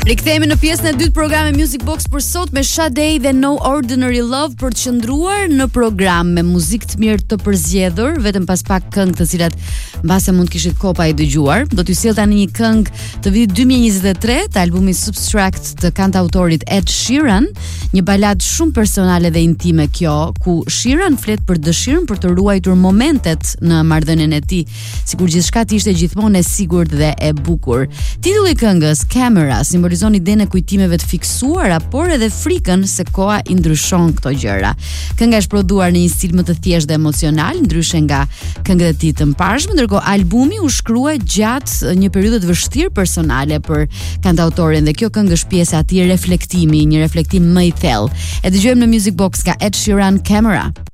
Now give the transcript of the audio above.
Rikthehemi në pjesën e dytë programit Music Box për sot me Sade dhe No Ordinary Love për të qëndruar në program me muzikë të mirë të përzgjedhur, vetëm pas pak këngë të cilat mbase mund kishit kohë pa i dëgjuar. Do t'ju sjell tani një këngë të vitit 2023 të albumit Subtract të kantautorit Ed Sheeran, një balad shumë personale dhe intime kjo, ku Sheeran flet për dëshirën për të ruajtur momentet në marrëdhënien e tij, sikur gjithçka të ishte gjithmonë e sigurt dhe e bukur. Titulli i këngës Camera simbolizon idenë e kujtimeve të fiksuara, por edhe frikën se koha i ndryshon këto gjëra. Kënga është prodhuar në një stil më të thjeshtë dhe emocional, ndryshe nga këngët e tij të mparshme, ndërkohë albumi u shkrua gjatë një periudhe të vështirë personale për kantautorin dhe kjo këngë është pjesë e atij reflektimi, një reflektim më i thellë. E dëgjojmë në Music Box nga Ed Sheeran, Camera.